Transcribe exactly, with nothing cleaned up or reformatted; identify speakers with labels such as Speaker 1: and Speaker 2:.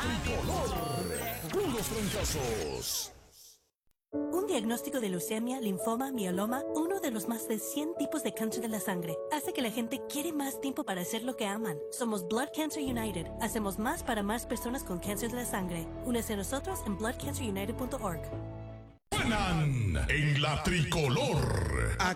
Speaker 1: tricolor. Puros fracasos.
Speaker 2: Un diagnóstico de leucemia, linfoma, mieloma, uno de los más de cien tipos de cáncer de la sangre, hace que la gente quiere más tiempo para hacer lo que aman. Somos Blood Cancer United. Hacemos más para más personas con cáncer de la sangre. Únese a nosotros en blood cancer united punto org.
Speaker 1: Suenan en la tricolor.